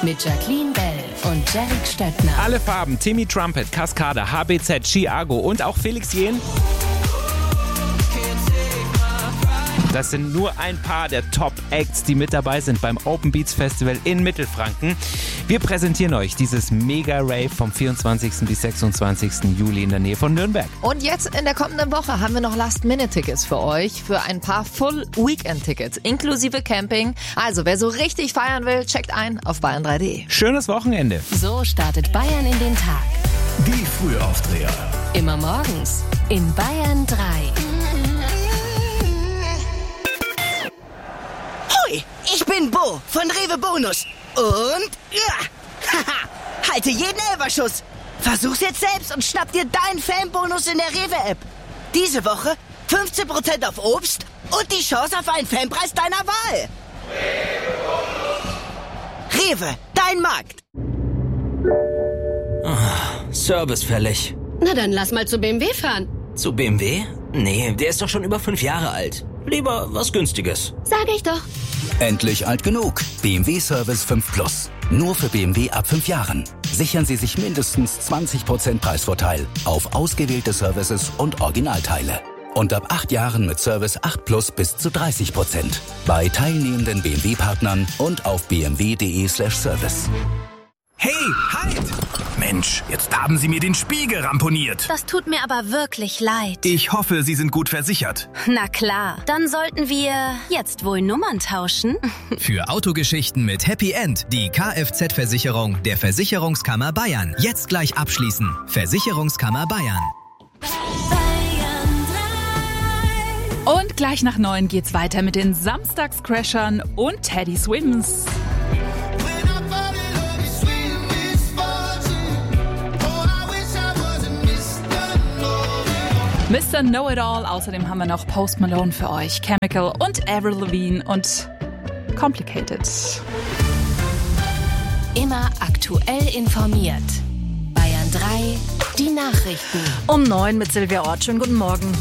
Mit Jacqueline Bell und Derek Stöckner. Alle Farben, Timmy Trumpet, Cascada, HBZ, Chiago und auch Felix Jähn. Das sind nur ein paar der Top-Acts, die mit dabei sind beim Open Beats Festival in Mittelfranken. Wir präsentieren euch dieses Mega-Rave vom 24. bis 26. Juli in der Nähe von Nürnberg. Und jetzt in der kommenden Woche haben wir noch Last-Minute-Tickets für euch, für ein paar Full-Weekend-Tickets, inklusive Camping. Also, wer so richtig feiern will, checkt ein auf bayern3.de. Schönes Wochenende. So startet Bayern in den Tag. Die Frühaufdreher. Immer morgens in Bayern 3. Hoi, ich bin Bo von Rewe Bonus. Und halte jeden Elferschuss. Versuch's jetzt selbst und schnapp dir deinen Fanbonus in der Rewe-App. Diese Woche 15% auf Obst und die Chance auf einen Fanpreis deiner Wahl. Rewe, dein Markt. Service fällig. Na dann lass mal zu BMW fahren. Zu BMW? Nee, der ist doch schon über 5 Jahre alt. Lieber was Günstiges. Sag ich doch. Endlich alt genug. BMW Service 5 Plus. Nur für BMW ab 5 Jahren. Sichern Sie sich mindestens 20% Preisvorteil auf ausgewählte Services und Originalteile. Und ab 8 Jahren mit Service 8 Plus bis zu 30%. Bei teilnehmenden BMW-Partnern und auf bmw.de/service. Hey, halt! Mensch, jetzt haben Sie mir den Spiegel ramponiert. Das tut mir aber wirklich leid. Ich hoffe, Sie sind gut versichert. Na klar, dann sollten wir jetzt wohl Nummern tauschen. Für Autogeschichten mit Happy End die Kfz-Versicherung der Versicherungskammer Bayern. Jetzt gleich abschließen. Versicherungskammer Bayern. Und gleich nach 9 geht's weiter mit den Samstagscrashern und Teddy Swims. Mr. Know-It-All, außerdem haben wir noch Post Malone für euch, Chemical und Avril Lavigne und Complicated. Immer aktuell informiert. Bayern 3, die Nachrichten. Um 9 mit Silvia Ort. Schönen guten Morgen.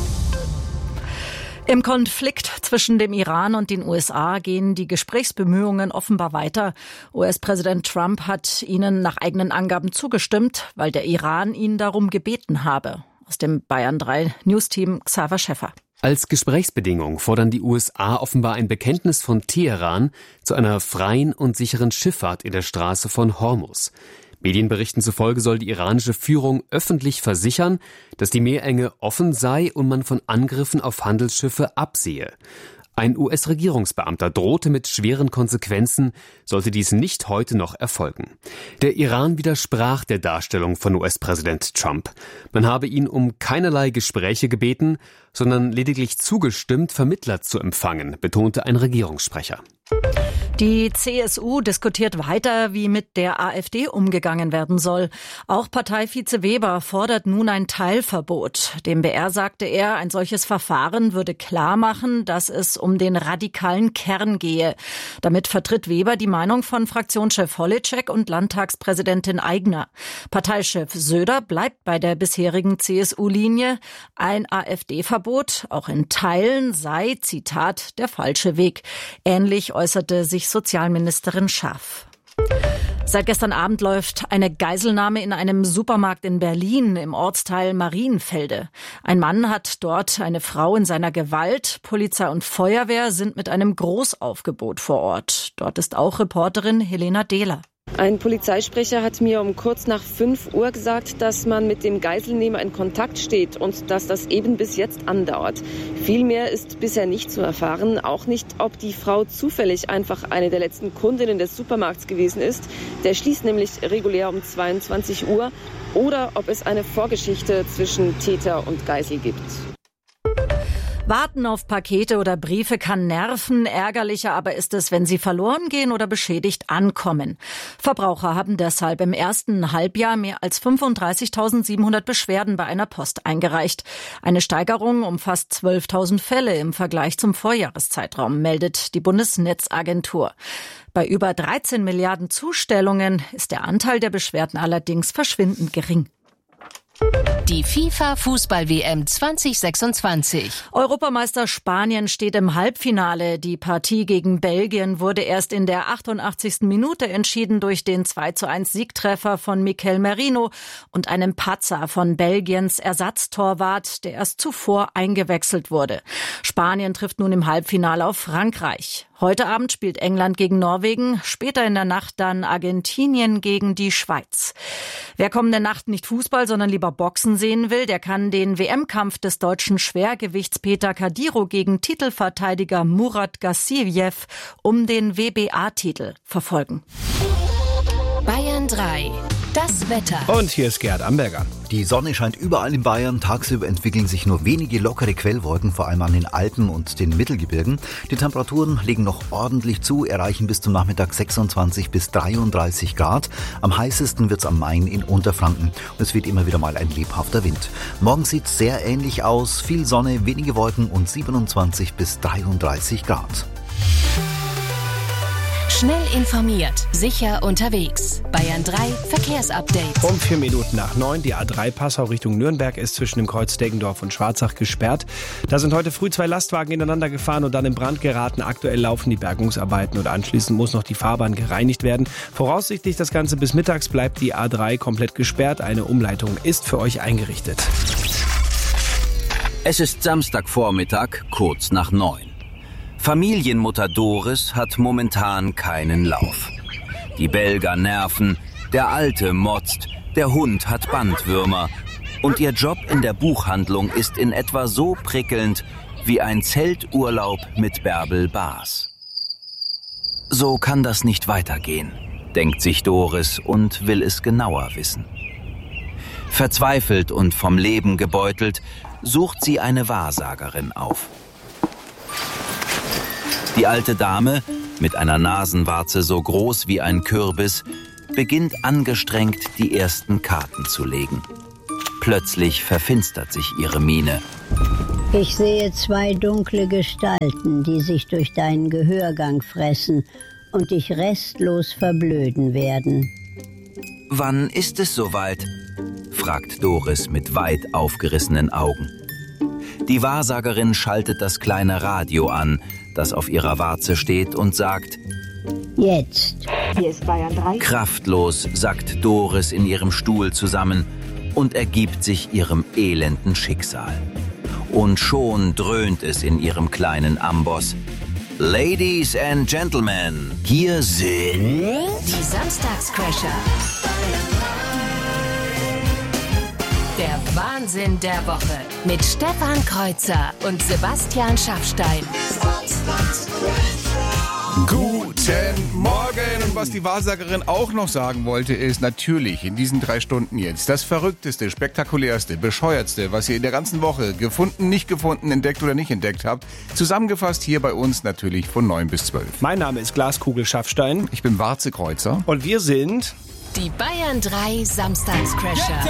Im Konflikt zwischen dem Iran und den USA gehen die Gesprächsbemühungen offenbar weiter. US-Präsident Trump hat ihnen nach eigenen Angaben zugestimmt, weil der Iran ihn darum gebeten habe. Aus dem Bayern 3 News-Team Xaver Schäffer. Als Gesprächsbedingung fordern die USA offenbar ein Bekenntnis von Teheran zu einer freien und sicheren Schifffahrt in der Straße von Hormuz. Medienberichten zufolge soll die iranische Führung öffentlich versichern, dass die Meerenge offen sei und man von Angriffen auf Handelsschiffe absehe. Ein US-Regierungsbeamter drohte mit schweren Konsequenzen, sollte dies nicht heute noch erfolgen. Der Iran widersprach der Darstellung von US-Präsident Trump. Man habe ihn um keinerlei Gespräche gebeten, sondern lediglich zugestimmt, Vermittler zu empfangen, betonte ein Regierungssprecher. Die CSU diskutiert weiter, wie mit der AfD umgegangen werden soll. Auch Parteivize Weber fordert nun ein Teilverbot. Dem BR sagte er, ein solches Verfahren würde klar machen, dass es um den radikalen Kern gehe. Damit vertritt Weber die Meinung von Fraktionschef Holitschek und Landtagspräsidentin Aigner. Parteichef Söder bleibt bei der bisherigen CSU-Linie. Ein AfD-Verbot, auch in Teilen, sei, Zitat, der falsche Weg. Ähnlich äußerte sich Sozialministerin Schaaf. Seit gestern Abend läuft eine Geiselnahme in einem Supermarkt in Berlin im Ortsteil Marienfelde. Ein Mann hat dort eine Frau in seiner Gewalt. Polizei und Feuerwehr sind mit einem Großaufgebot vor Ort. Dort ist auch Reporterin Helena Dehler. Ein Polizeisprecher hat mir um kurz nach 5 Uhr gesagt, dass man mit dem Geiselnehmer in Kontakt steht und dass das eben bis jetzt andauert. Viel mehr ist bisher nicht zu erfahren, auch nicht, ob die Frau zufällig einfach eine der letzten Kundinnen des Supermarkts gewesen ist. Der schließt nämlich regulär um 22 Uhr. Oder ob es eine Vorgeschichte zwischen Täter und Geisel gibt. Warten auf Pakete oder Briefe kann nerven. Ärgerlicher aber ist es, wenn sie verloren gehen oder beschädigt ankommen. Verbraucher haben deshalb im ersten Halbjahr mehr als 35.700 Beschwerden bei einer Post eingereicht. Eine Steigerung um fast 12.000 Fälle im Vergleich zum Vorjahreszeitraum, meldet die Bundesnetzagentur. Bei über 13 Milliarden Zustellungen ist der Anteil der Beschwerden allerdings verschwindend gering. Die FIFA-Fußball-WM 2026. Europameister Spanien steht im Halbfinale. Die Partie gegen Belgien wurde erst in der 88. Minute entschieden durch den 2:1 Siegtreffer von Mikel Merino und einem Patzer von Belgiens Ersatztorwart, der erst zuvor eingewechselt wurde. Spanien trifft nun im Halbfinale auf Frankreich. Heute Abend spielt England gegen Norwegen, später in der Nacht dann Argentinien gegen die Schweiz. Wer kommende Nacht nicht Fußball, sondern lieber Boxen sehen will, der kann den WM-Kampf des deutschen Schwergewichts Peter Kadiro gegen Titelverteidiger Murat Gassiev um den WBA-Titel verfolgen. Bayern 3. Das Wetter. Und hier ist Gerd Amberger. Die Sonne scheint überall in Bayern. Tagsüber entwickeln sich nur wenige lockere Quellwolken, vor allem an den Alpen und den Mittelgebirgen. Die Temperaturen legen noch ordentlich zu, erreichen bis zum Nachmittag 26 bis 33 Grad. Am heißesten wird's am Main in Unterfranken. Und es weht immer wieder mal ein lebhafter Wind. Morgen sieht's sehr ähnlich aus. Viel Sonne, wenige Wolken und 27 bis 33 Grad. Schnell informiert, sicher unterwegs. Bayern 3 Verkehrsupdate. Um 4 Minuten nach 9, die A3 Passau Richtung Nürnberg ist zwischen dem Kreuz Deggendorf und Schwarzach gesperrt. Da sind heute früh 2 Lastwagen ineinander gefahren und dann in Brand geraten. Aktuell laufen die Bergungsarbeiten und anschließend muss noch die Fahrbahn gereinigt werden. Voraussichtlich das Ganze bis mittags bleibt die A3 komplett gesperrt. Eine Umleitung ist für euch eingerichtet. Es ist Samstagvormittag, kurz nach 9. Familienmutter Doris hat momentan keinen Lauf. Die Belger nerven, der Alte motzt, der Hund hat Bandwürmer und ihr Job in der Buchhandlung ist in etwa so prickelnd wie ein Zelturlaub mit Bärbel Baas. So kann das nicht weitergehen, denkt sich Doris und will es genauer wissen. Verzweifelt und vom Leben gebeutelt, sucht sie eine Wahrsagerin auf. Die alte Dame, mit einer Nasenwarze so groß wie ein Kürbis, beginnt angestrengt die ersten Karten zu legen. Plötzlich verfinstert sich ihre Miene. Ich sehe 2 dunkle Gestalten, die sich durch deinen Gehörgang fressen und dich restlos verblöden werden. Wann ist es soweit? Fragt Doris mit weit aufgerissenen Augen. Die Wahrsagerin schaltet das kleine Radio an, das auf ihrer Warze steht und sagt: Jetzt. Hier ist Bayern 3. Kraftlos sackt Doris in ihrem Stuhl zusammen und ergibt sich ihrem elenden Schicksal. Und schon dröhnt es in ihrem kleinen Amboss. Ladies and Gentlemen, hier sind die Samstagscrasher. Der Wahnsinn der Woche mit Stefan Kreuzer und Sebastian Schaffstein. Guten Morgen! Und was die Wahrsagerin auch noch sagen wollte, ist natürlich in diesen 3 Stunden jetzt das Verrückteste, Spektakulärste, Bescheuertste, was ihr in der ganzen Woche gefunden, nicht gefunden, entdeckt oder nicht entdeckt habt. Zusammengefasst hier bei uns natürlich von 9 bis 12. Mein Name ist Glaskugel Schaffstein. Ich bin Warze Kreuzer. Und wir sind die Bayern 3 Samstagscrasher.